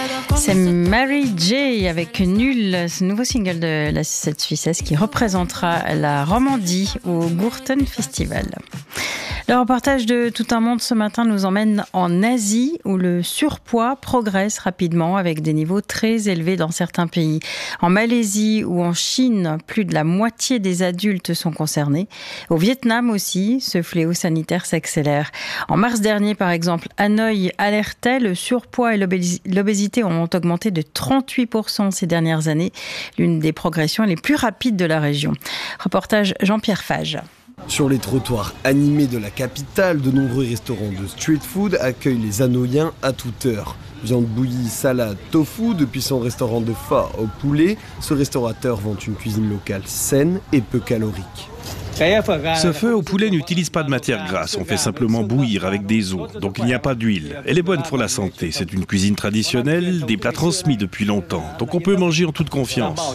C'est Mary J avec Nul, ce nouveau single de cette Suissesse qui représentera la Romandie au Gurten Festival. Le reportage de Tout un monde ce matin nous emmène en Asie où le surpoids progresse rapidement avec des niveaux très élevés dans certains pays. En Malaisie ou en Chine, plus de la moitié des adultes sont concernés. Au Vietnam aussi, ce fléau sanitaire s'accélère. En mars dernier, par exemple, Hanoï alertait, le surpoids et l'obésité ont augmenté de 38% ces dernières années, l'une des progressions les plus rapides de la région. Reportage Jean-Pierre Fage. Sur les trottoirs animés de la capitale, de nombreux restaurants de street food accueillent les Hanoïens à toute heure. Viande bouillie, salade, tofu, depuis son restaurant de pho au poulet, ce restaurateur vend une cuisine locale saine et peu calorique. Ce feu au poulet n'utilise pas de matière grasse, on fait simplement bouillir avec des os, donc il n'y a pas d'huile. Elle est bonne pour la santé, c'est une cuisine traditionnelle, des plats transmis depuis longtemps, donc on peut manger en toute confiance.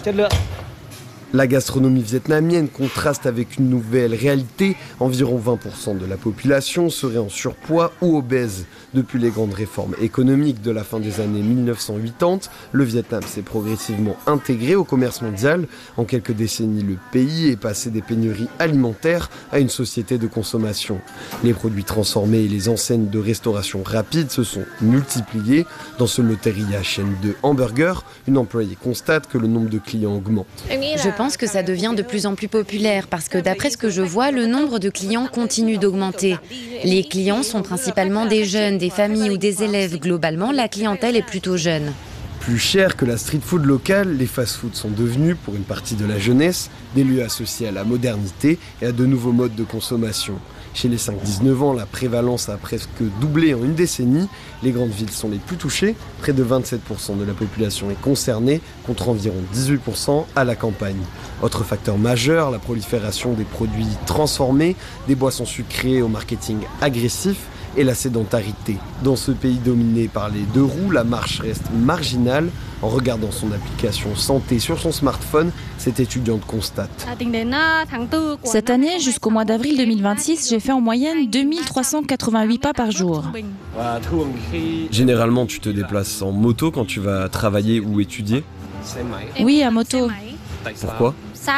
La gastronomie vietnamienne contraste avec une nouvelle réalité. Environ 20% de la population serait en surpoids ou obèse. Depuis les grandes réformes économiques de la fin des années 1980, le Vietnam s'est progressivement intégré au commerce mondial. En quelques décennies, le pays est passé des pénuries alimentaires à une société de consommation. Les produits transformés et les enseignes de restauration rapide se sont multipliés. Dans ce loteria chaîne de hamburgers, une employée constate que le nombre de clients augmente. Je pense que ça devient de plus en plus populaire parce que d'après ce que je vois, le nombre de clients continue d'augmenter. Les clients sont principalement des jeunes, des familles ou des élèves. Globalement, la clientèle est plutôt jeune. Plus cher que la street food locale, les fast-foods sont devenus, pour une partie de la jeunesse, des lieux associés à la modernité et à de nouveaux modes de consommation. Chez les 5-19 ans, la prévalence a presque doublé en une décennie. Les grandes villes sont les plus touchées. Près de 27% de la population est concernée, contre environ 18% à la campagne. Autre facteur majeur, la prolifération des produits transformés, des boissons sucrées au marketing agressif et la sédentarité. Dans ce pays dominé par les deux roues, la marche reste marginale. En regardant son application santé sur son smartphone, cette étudiante constate. Cette année, jusqu'au mois d'avril 2026, j'ai fait en moyenne 2388 pas par jour. Généralement, tu te déplaces en moto quand tu vas travailler ou étudier ? Oui, à moto. Pourquoi ?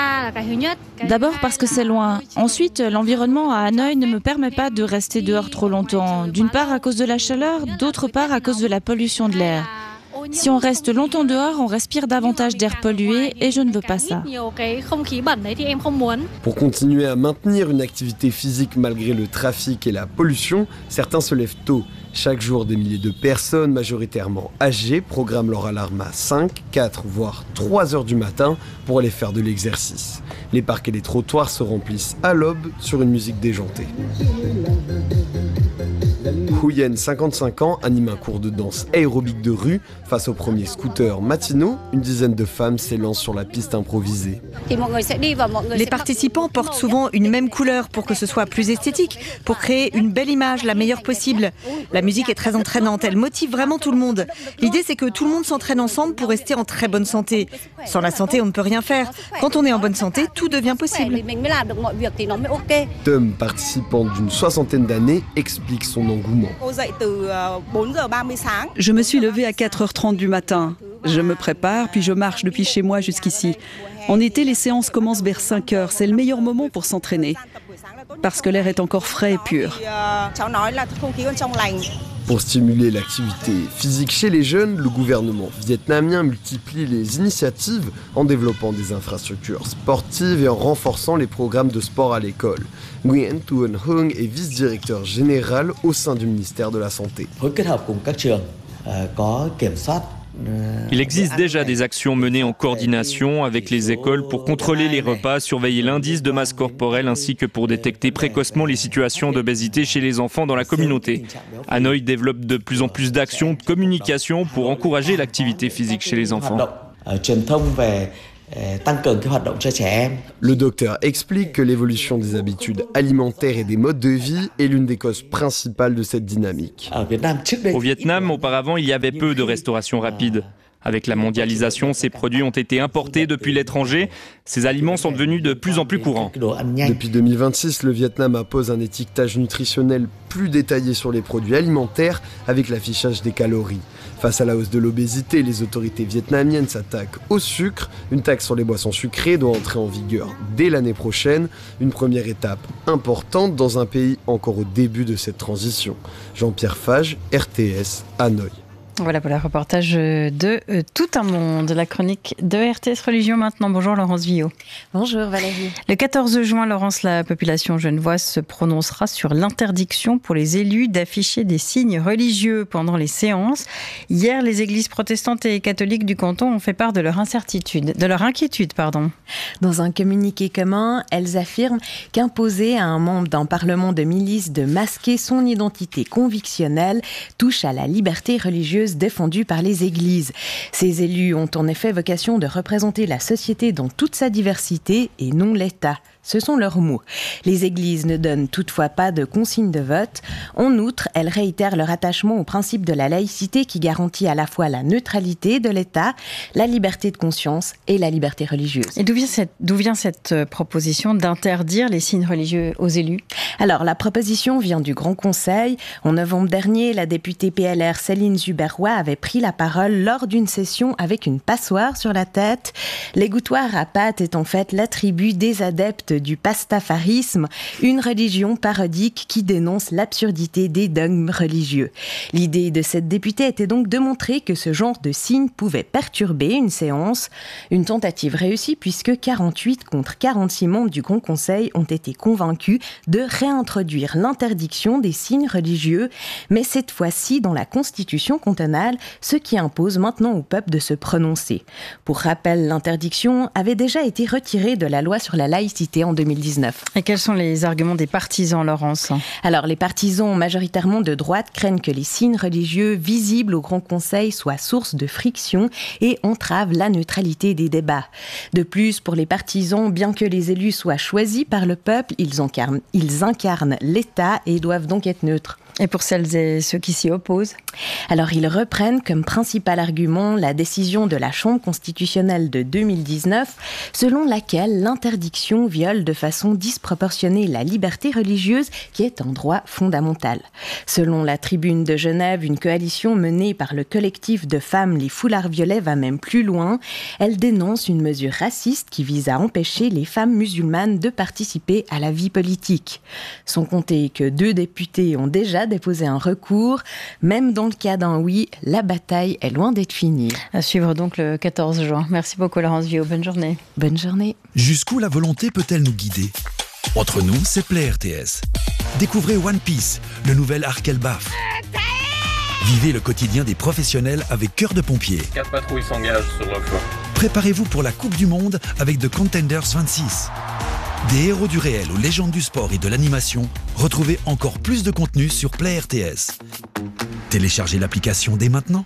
D'abord parce que c'est loin. Ensuite, l'environnement à Hanoï ne me permet pas de rester dehors trop longtemps. D'une part à cause de la chaleur, d'autre part à cause de la pollution de l'air. Si on reste longtemps dehors, on respire davantage d'air pollué et je ne veux pas ça. Pour continuer à maintenir une activité physique malgré le trafic et la pollution, certains se lèvent tôt. Chaque jour, des milliers de personnes, majoritairement âgées, programment leur alarme à 5, 4, voire 3 heures du matin pour aller faire de l'exercice. Les parcs et les trottoirs se remplissent à l'aube sur une musique déjantée. Huyen, 55 ans, anime un cours de danse aérobique de rue. Face aux premiers scooters matinaux, une dizaine de femmes s'élancent sur la piste improvisée. Les participants portent souvent une même couleur pour que ce soit plus esthétique, pour créer une belle image, la meilleure possible. La musique est très entraînante, elle motive vraiment tout le monde. L'idée, c'est que tout le monde s'entraîne ensemble pour rester en très bonne santé. Sans la santé, on ne peut rien faire. Quand on est en bonne santé, tout devient possible. Tom, participant d'une 60aine d'années, explique son engouement. Je me suis levée à 4h30 du matin. Je me prépare, puis je marche depuis chez moi jusqu'ici. En été, les séances commencent vers 5h. C'est le meilleur moment pour s'entraîner, parce que l'air est encore frais et pur. Pour stimuler l'activité physique chez les jeunes, le gouvernement vietnamien multiplie les initiatives en développant des infrastructures sportives et en renforçant les programmes de sport à l'école. Nguyen Tuan Hung est vice-directeur général au sein du ministère de la Santé. Il existe déjà des actions menées en coordination avec les écoles pour contrôler les repas, surveiller l'indice de masse corporelle ainsi que pour détecter précocement les situations d'obésité chez les enfants dans la communauté. Hanoï développe de plus en plus d'actions de communication pour encourager l'activité physique chez les enfants. Le docteur explique que l'évolution des habitudes alimentaires et des modes de vie est l'une des causes principales de cette dynamique. Au Vietnam, auparavant, il y avait peu de restauration rapide. Avec la mondialisation, ces produits ont été importés depuis l'étranger. Ces aliments sont devenus de plus en plus courants. Depuis 2026, le Vietnam impose un étiquetage nutritionnel plus détaillé sur les produits alimentaires avec l'affichage des calories. Face à la hausse de l'obésité, les autorités vietnamiennes s'attaquent au sucre. Une taxe sur les boissons sucrées doit entrer en vigueur dès l'année prochaine. Une première étape importante dans un pays encore au début de cette transition. Jean-Pierre Fage, RTS, Hanoï. Voilà pour le reportage de Tout un monde, la chronique de RTS Religion maintenant. Bonjour Laurence Villot. Bonjour Valérie. Le 14 juin, Laurence, la population genevoise se prononcera sur l'interdiction pour les élus d'afficher des signes religieux pendant les séances. Hier, les églises protestantes et catholiques du canton ont fait part de leur inquiétude. Dans un communiqué commun, elles affirment qu'imposer à un membre d'un parlement de milice de masquer son identité convictionnelle touche à la liberté religieuse défendue par les églises. Ces élus ont en effet vocation de représenter la société dans toute sa diversité et non l'État. Ce sont leurs mots. Les églises ne donnent toutefois pas de consigne de vote. En outre, elles réitèrent leur attachement au principe de la laïcité qui garantit à la fois la neutralité de l'État, la liberté de conscience et la liberté religieuse. Et d'où vient cette proposition d'interdire les signes religieux aux élus ? Alors, la proposition vient du Grand Conseil. En novembre dernier, la députée PLR Céline Zuberois avait pris la parole lors d'une session avec une passoire sur la tête. L'égouttoir à pâte est en fait l'attribut des adeptes du pastafarisme, une religion parodique qui dénonce l'absurdité des dogmes religieux. L'idée de cette députée était donc de montrer que ce genre de signe pouvait perturber une séance. Une tentative réussie puisque 48 contre 46 membres du Grand Conseil ont été convaincus de réintroduire l'interdiction des signes religieux, mais cette fois-ci dans la Constitution cantonale, ce qui impose maintenant au peuple de se prononcer. Pour rappel, l'interdiction avait déjà été retirée de la loi sur la laïcité en 2019. Et quels sont les arguments des partisans, Laurence ? Alors, les partisans majoritairement de droite craignent que les signes religieux visibles au Grand Conseil soient source de friction et entravent la neutralité des débats. De plus, pour les partisans, bien que les élus soient choisis par le peuple, ils incarnent l'État et doivent donc être neutres. Et pour celles et ceux qui s'y opposent ? Alors, ils reprennent comme principal argument la décision de la Chambre constitutionnelle de 2019, selon laquelle l'interdiction viole de façon disproportionnée la liberté religieuse, qui est un droit fondamental. Selon la Tribune de Genève, une coalition menée par le collectif de femmes Les Foulards Violets va même plus loin. Elle dénonce une mesure raciste qui vise à empêcher les femmes musulmanes de participer à la vie politique. Sans compter que 2 députés ont déjà déposer un recours. Même dans le cas d'un oui, la bataille est loin d'être finie. À suivre donc le 14 juin. Merci beaucoup Laurence Villot. Bonne journée. Bonne journée. Jusqu'où la volonté peut-elle nous guider ? Entre nous, c'est Play RTS. Découvrez One Piece, le nouvel arc Elbaf. Vivez le quotidien des professionnels avec Cœur de Pompier. 4 patrouilles s'engagent sur le flanc. Préparez-vous pour la Coupe du Monde avec The Contenders 26. Des héros du réel aux légendes du sport et de l'animation, retrouvez encore plus de contenu sur Play RTS. Téléchargez l'application dès maintenant.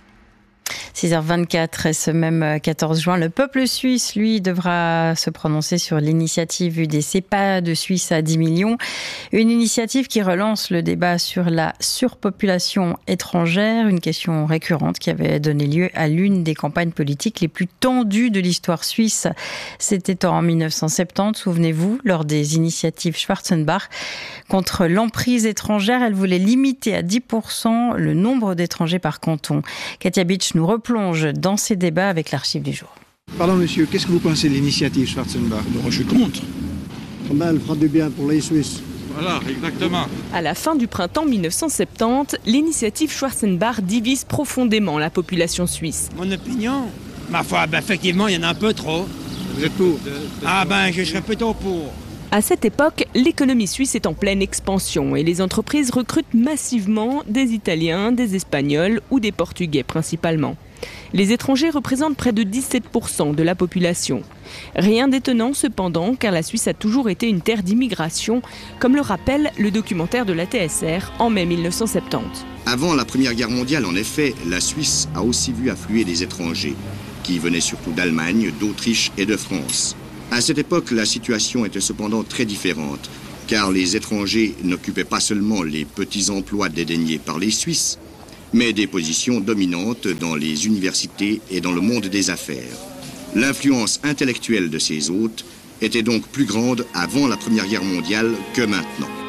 6h24 et ce même 14 juin, le peuple suisse, lui, devra se prononcer sur l'initiative UDC, pas de Suisse à 10 millions. Une initiative qui relance le débat sur la surpopulation étrangère, une question récurrente qui avait donné lieu à l'une des campagnes politiques les plus tendues de l'histoire suisse. C'était en 1970, souvenez-vous, lors des initiatives Schwarzenbach contre l'emprise étrangère. Elle voulait limiter à 10% le nombre d'étrangers par canton. Katia Bitsch nous replonge dans ces débats avec l'archive du jour. Pardon monsieur, qu'est-ce que vous pensez de l'initiative Schwarzenbach ? Je suis contre. Elle fera du bien pour les Suisses. Voilà, exactement. À la fin du printemps 1970, l'initiative Schwarzenbach divise profondément la population suisse. Mon opinion ? Ma foi, effectivement, il y en a un peu trop. Vous êtes pour ? Je serais plutôt pour. À cette époque, l'économie suisse est en pleine expansion et les entreprises recrutent massivement des Italiens, des Espagnols ou des Portugais principalement. Les étrangers représentent près de 17% de la population. Rien d'étonnant cependant, car la Suisse a toujours été une terre d'immigration, comme le rappelle le documentaire de la TSR en mai 1970. Avant la Première Guerre mondiale, en effet, la Suisse a aussi vu affluer des étrangers, qui venaient surtout d'Allemagne, d'Autriche et de France. À cette époque, la situation était cependant très différente, car les étrangers n'occupaient pas seulement les petits emplois dédaignés par les Suisses, mais des positions dominantes dans les universités et dans le monde des affaires. L'influence intellectuelle de ces hôtes était donc plus grande avant la Première Guerre mondiale que maintenant.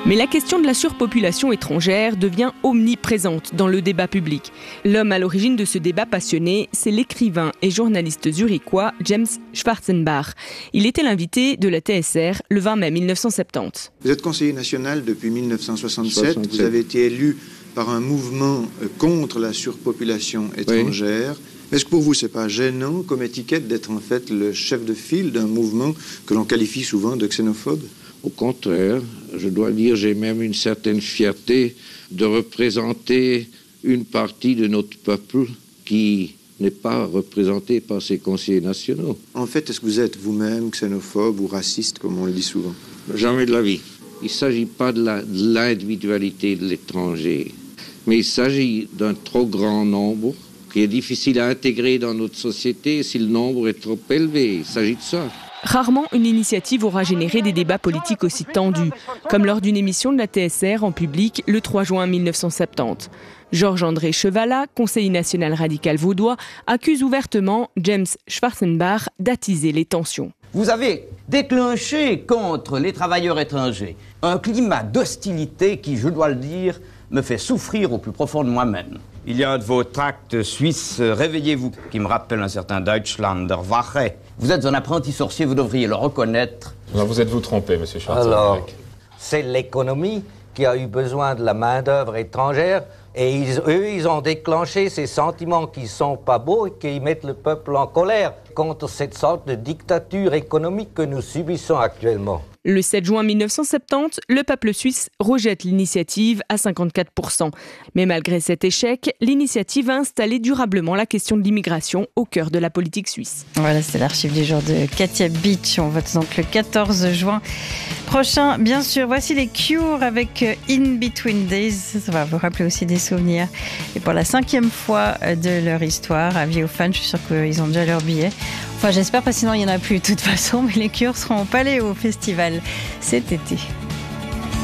Mais la question de la surpopulation étrangère devient omniprésente dans le débat public. L'homme à l'origine de ce débat passionné, c'est l'écrivain et journaliste zurichois James Schwarzenbach. Il était l'invité de la TSR le 20 mai 1970. Vous êtes conseiller national depuis 1967. Vous avez été élu par un mouvement contre la surpopulation étrangère. Oui. Est-ce que pour vous, c'est pas gênant comme étiquette d'être en fait le chef de file d'un mouvement que l'on qualifie souvent de xénophobe ? Au contraire, je dois dire, j'ai même une certaine fierté de représenter une partie de notre peuple qui n'est pas représentée par ses conseillers nationaux. En fait, est-ce que vous êtes vous-même xénophobe ou raciste, comme on le dit souvent ? Jamais de la vie. Il ne s'agit pas de l'individualité de l'étranger, mais il s'agit d'un trop grand nombre qui est difficile à intégrer dans notre société si le nombre est trop élevé. Il s'agit de ça. Rarement une initiative aura généré des débats politiques aussi tendus, comme lors d'une émission de la TSR en public le 3 juin 1970. Georges-André Chevalat, conseiller national radical vaudois, accuse ouvertement James Schwarzenbach d'attiser les tensions. Vous avez déclenché contre les travailleurs étrangers un climat d'hostilité qui, je dois le dire, me fait souffrir au plus profond de moi-même. Il y a un de vos tracts suisses, Réveillez-vous, qui me rappelle un certain Deutschlander Wache. Vous êtes un apprenti sorcier, vous devriez le reconnaître. Alors vous êtes-vous trompé, monsieur Schwarzenbach? Alors, c'est l'économie qui a eu besoin de la main-d'œuvre étrangère et ils ont déclenché ces sentiments qui sont pas beaux et qui mettent le peuple en colère contre cette sorte de dictature économique que nous subissons actuellement. Le 7 juin 1970, le peuple suisse rejette l'initiative à 54%. Mais malgré cet échec, l'initiative a installé durablement la question de l'immigration au cœur de la politique suisse. Voilà, c'est l'archive du jour de Katia Beach. On vote donc le 14 juin prochain. Bien sûr, voici les Cure avec In Between Days. Ça va vous rappeler aussi des souvenirs. Et pour la 5e fois de leur histoire, avis aux fans, je suis sûre qu'ils ont déjà leur billet. Enfin, j'espère pas, sinon il n'y en a plus de toute façon. Mais les Cure seront au Palais au festival cet été.